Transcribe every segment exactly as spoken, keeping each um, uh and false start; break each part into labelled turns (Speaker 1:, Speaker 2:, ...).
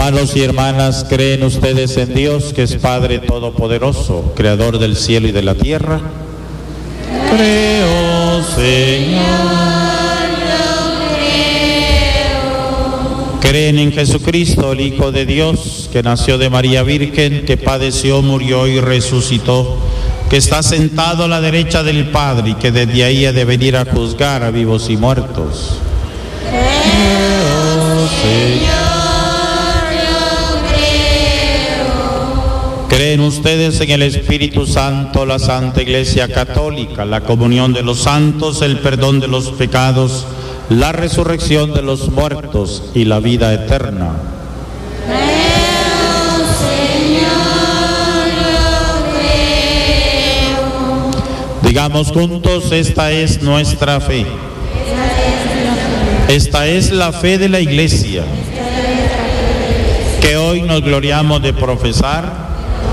Speaker 1: Hermanos y hermanas, ¿creen ustedes en Dios, que es Padre Todopoderoso, Creador del cielo y de la tierra? Creo, Señor, yo creo. ¿Creen en Jesucristo, el Hijo de Dios, que nació de María Virgen, que padeció, murió y resucitó, que está sentado a la derecha del Padre y que desde ahí ha de venir a juzgar a vivos y muertos? Creo, Señor. ¿Creen ustedes en el Espíritu Santo, la Santa Iglesia Católica, la comunión de los santos, el perdón de los pecados, la resurrección de los muertos y la vida eterna?
Speaker 2: Creo, Señor, yo creo.
Speaker 1: Digamos juntos, esta es nuestra fe. Esta es la fe de la Iglesia, que hoy nos gloriamos de profesar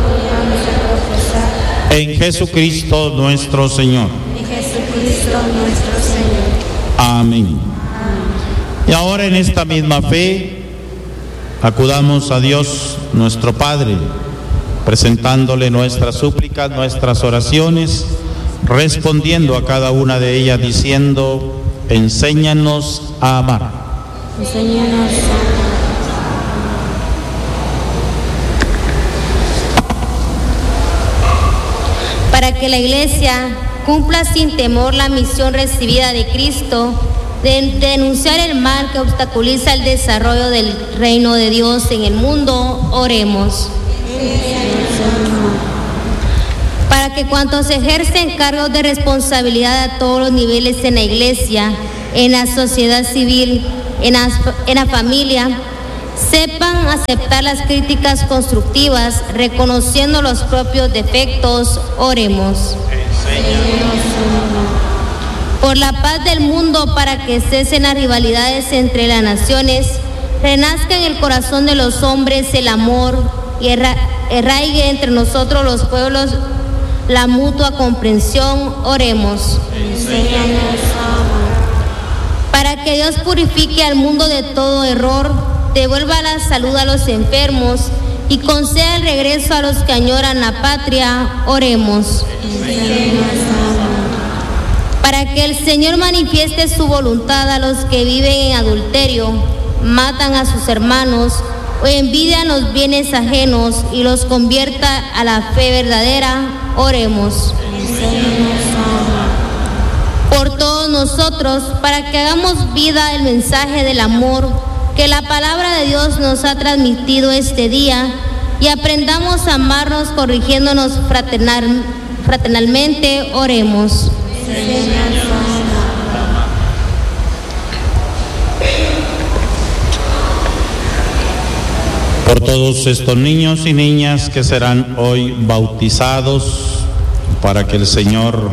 Speaker 1: en Jesucristo nuestro Señor.
Speaker 2: En Jesucristo nuestro Señor.
Speaker 1: Amén.
Speaker 2: Amén.
Speaker 1: Y ahora en esta misma fe acudamos a Dios nuestro Padre, presentándole nuestras súplicas, nuestras oraciones, respondiendo a cada una de ellas diciendo: enséñanos a amar.
Speaker 2: Enséñanos a amar. Para que la Iglesia cumpla sin temor la misión recibida de Cristo de denunciar el mal que obstaculiza el desarrollo del reino de Dios en el mundo, oremos. Para que cuantos ejercen cargos de responsabilidad a todos los niveles en la Iglesia, en la sociedad civil, en la, en la familia, sepan aceptar las críticas constructivas, reconociendo los propios defectos, oremos. Por la paz del mundo, para que cesen las rivalidades entre las naciones, renazca en el corazón de los hombres el amor y arraigue entre nosotros los pueblos la mutua comprensión, oremos. Para que Dios purifique al mundo de todo error, devuelva la salud a los enfermos y conceda el regreso a los que añoran la patria, oremos. Para que el Señor manifieste su voluntad a los que viven en adulterio, matan a sus hermanos o envidian los bienes ajenos y los convierta a la fe verdadera, oremos. Por todos nosotros, para que hagamos vida el mensaje del amor que la palabra de Dios nos ha transmitido este día y aprendamos a amarnos corrigiéndonos fraternal, fraternalmente, oremos.
Speaker 1: Por todos estos niños y niñas que serán hoy bautizados, para que el Señor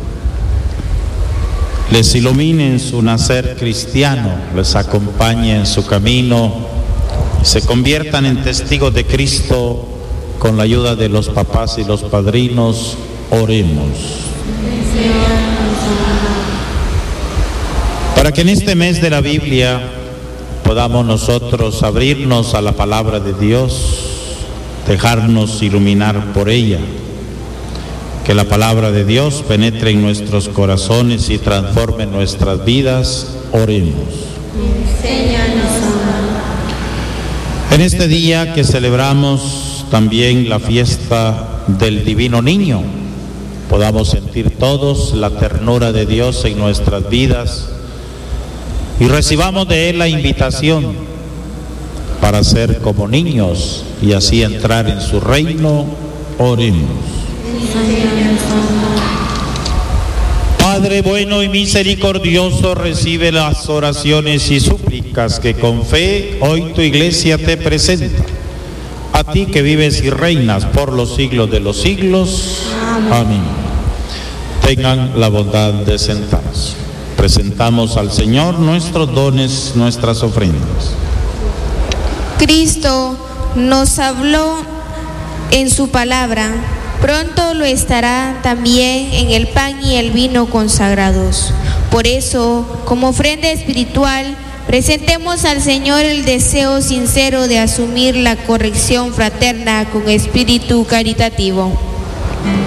Speaker 1: les ilumine en su nacer cristiano, les acompañe en su camino, se conviertan en testigos de Cristo con la ayuda de los papás y los padrinos, oremos. Para que en este mes de la Biblia podamos nosotros abrirnos a la palabra de Dios, dejarnos iluminar por ella. Que la palabra de Dios penetre en nuestros corazones y transforme nuestras vidas, oremos. En este día que celebramos también la fiesta del Divino Niño, podamos sentir todos la ternura de Dios en nuestras vidas y recibamos de Él la invitación para ser como niños y así entrar en su reino, oremos. Padre bueno y misericordioso, recibe las oraciones y súplicas que con fe hoy tu Iglesia te presenta. A ti que vives y reinas por los siglos de los siglos. Amén. Amén. Tengan la bondad de sentarse. Presentamos al Señor nuestros dones, nuestras ofrendas.
Speaker 3: Cristo nos habló en su palabra. Pronto lo estará también en el pan y el vino consagrados. Por eso, como ofrenda espiritual, Presentemos al Señor el deseo sincero de asumir la corrección fraterna con espíritu caritativo.